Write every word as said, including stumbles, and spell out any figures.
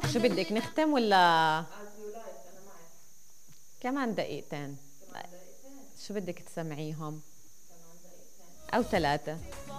شو بدك نختم ولا كمان دقيقتين؟ شو بدك تسمعيهم؟ أو ثلاثة؟